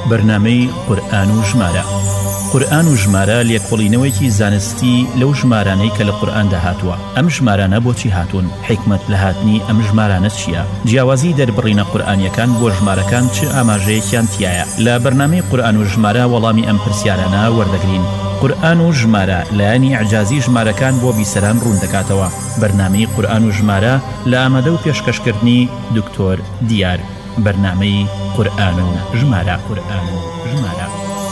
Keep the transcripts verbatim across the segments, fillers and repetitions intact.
بەرنامەی قورئان و ژمارە. قورئان و ژمارە لێکۆڵینەوەیەکی زانستی لەو ژمارانەی کە لە قورئاندا هاتووە. ئەم ژمارانە بۆچی هاتوون؟ حیکمەت لە هاتنی ئەم ژمارانە چییە؟ جیاوازی دەربڕینە قورئانیەکان بۆ ژمارەکان چه ئاماژەیەکیان تایە؟ لە بەرنامەی قورئان و ژمارە وەڵامی ئەم پرسیارانە وەردەگرین. قورئان و ژمارە لایەنی ئەعجازی ژمارەکان بۆ بیسەران ڕوون دەکاتەوە. بەرنامەی قورئان و ژمارە لە ئامادە و پێشکەشکردنی دکتۆر دیار. بەرنامەی قورئان و ژمارە. قورئان و ژمارە.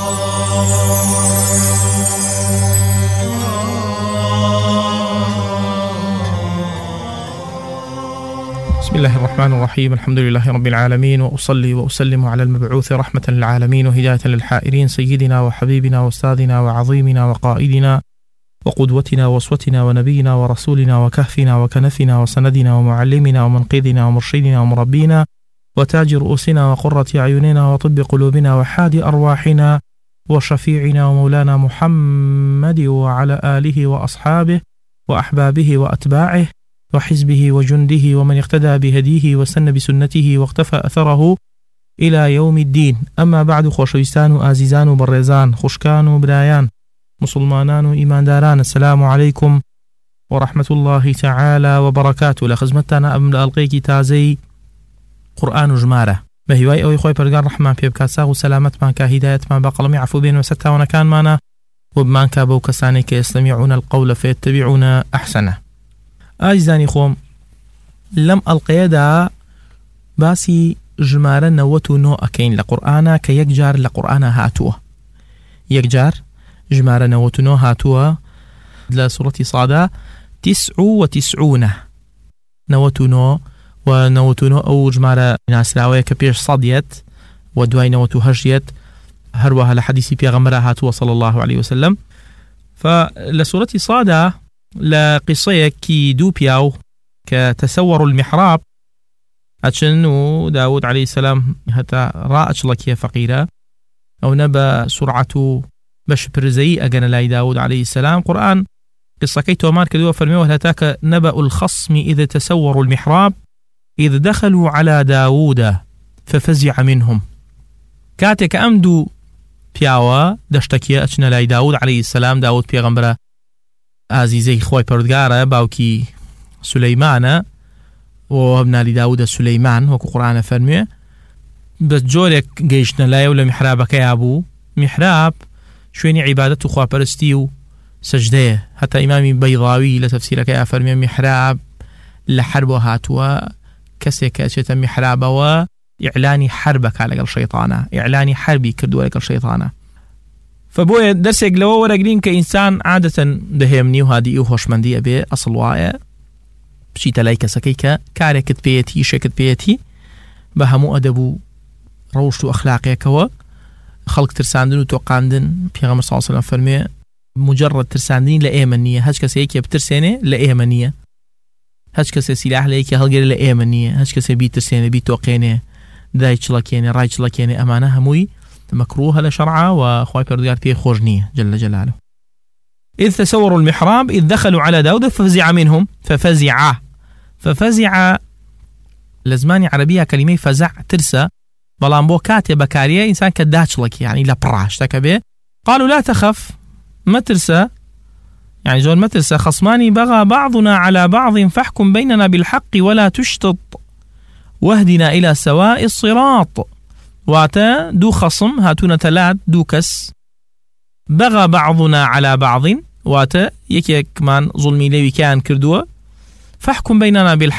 بسم الله الرحمن الرحيم. الحمد لله رب العالمين، وأصلي وأسلم على المبعوث رحمة للعالمين وهداية للحائرين، سيدنا وحبيبنا وأستاذنا وعظيمنا وقائدنا وقدوتنا وأسوتنا ونبينا ورسولنا وكهفنا وكنفنا وسندنا ومعلمنا ومنقذنا ومرشدنا ومربينا وتاج رؤوسنا وقرة أعيننا وطب قلوبنا وحادي أرواحنا وشفيعنا ومولانا محمد وعلى آله وأصحابه وأحبابه وأتباعه وحزبه وجنده ومن اقتدى بهديه وسن بسنته واقتفى أثره إلى يوم الدين. أما بعد، خوشويستان وآزيزان وبرزان، خشكان وبرايان، مسلمانان وإيمان داران، السلام عليكم ورحمة الله تعالى وبركاته. لخزمتنا أمن ألقيك تازي قرآن وجمارة بهواي أو إخوة برقان رحمن بيبكا ساغ وسلامت مانكا هداية ما بقلمي عفو بين وستا ونكان مانا وبمانكا بوكسانيك يستمعون القول فيتبعون أحسنه. ئازیزانی خۆم، لەم ئەڵقەیەدا باسی ژمارە نەوەت و نۆ ئەکەین لە قورئانە کە یەک جار لە قورئانە هاتووە. یەک جار ژمارە نەوەت و نۆ هاتووە لە سوورەتی سادا، تسع وتسعون، نەوەت و نۆ و نەوەت و نۆ ئەو ژمارە ناسراوەیە کە پێش سەدیەت و دوای نەوەت و هەژیەت، هەروەها لە حەدیسی پێغەمبەرە هاتووە صلی الله عليه وسلم. فلە سوورەتی سادا لە قسەیەکی دوو پیاو کە تەسەوەڕ المحراب ئەچن و داود عليه السلام هەتا ڕائەچڵەکیە فەقیرە ئەو نە بە سورعەت و بە شپرزەیی ئەگەنە لای داود عليه السلام. قورئان قسەکەی تۆمار کردووە، فەرمێوە هەتا کە نەبأ الخصم إذ تسوروا المحراب إذ دخلوا على داود ففزع منهم. کاتێک ئەم دوو پیاوە دەشتەکیە ئەچنە لای داود عليه السلام، داود پێغەمبەرە ئازیزەی خۆی پەروەردگارە، باوکی سولەیمانە و هەبنالی داودە سولەیمان وەکو قورئانە فەرموێ، بە جۆرێک گەیشتنە لایە و لە میحرابەکەیە بوو. میحراب شوێنی عیبادەت و خواپەرستی و سەجدەیە. هەتا ئیمامی بەیضاوی لە تەفسیرەکەیە فەرموێ میحراب لە حەربەوە هاتووە، کەسێک کە ئەچێتە میحرابەوە ئیعلانی حەربەکە لەگەڵ شەیطانە، ئیعلانی حەربی کردووە لەگەڵ شەیطانە. فبويا درسك لو ورقلين كإنسان عادة دهيمني وهادي وخوشمندية بي أصل واقع بشي تلايك سكيكا كاركت بيتي شكت بيتي بهمو أدبو روشتو أخلاقيا كوا خلق ترساندن وتوقاندن بيغمر صلى الله عليه وسلم فرمي مجرد ترساندين لأيمنية هاش كسيكي بترساني لأيمنية هاش كسي سلاح لأيكي هلقر لأيمنية هاش كسي بي ترساني بي توقيني دايش لكيني رايش لكيني أمانة هموي مكروه لشرعه وخواي برديار فيه خرجنية جل جلاله. إذ تسوروا المحراب إذ دخلوا على داود ففزع منهم ففزع ففزع لزماني عربية كلمة فزع ترسى بلامبو كاتب كارية إنسان كداتش لك يعني لا براش تكبه. قالوا لا تخف ما ترسى، يعني جون ما ترسى، خصماني بغى بعضنا على بعض فاحكم بيننا بالحق ولا تشتط واهدنا إلى سواء الصراط. واتا دو خصم هاتونا تلات دو كس، بغى بعضنا على بعض واتا يكيك من ظلمي لوي كان كردوا، فاحكم بيننا بالحق